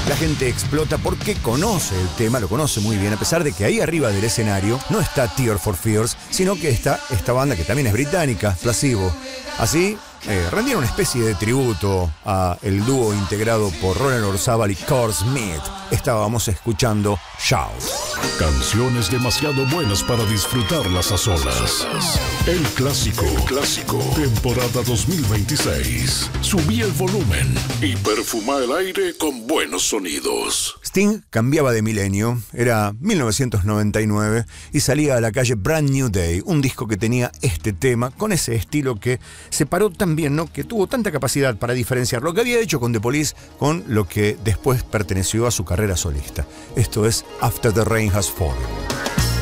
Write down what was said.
La gente explota porque conoce el tema, lo conoce muy bien, a pesar de que ahí arriba del escenario no está Tears for Fears, sino que está esta banda que también es británica, Placebo. Así, rendieron una especie de tributo a el dúo integrado por Roland Orzabal y Carl Smith. Estábamos escuchando Shout. Canciones demasiado buenas para disfrutarlas a solas. El clásico. Temporada 2026. Subí el volumen y perfuma el aire con buenos sonidos. Sting cambiaba de milenio, era 1999 y salía a la calle Brand New Day, un disco que tenía este tema con ese estilo que separó tan bien, ¿no? Que tuvo tanta capacidad para diferenciar lo que había hecho con The Police con lo que después perteneció a su carrera solista. Esto es After the Rain Has Fallen.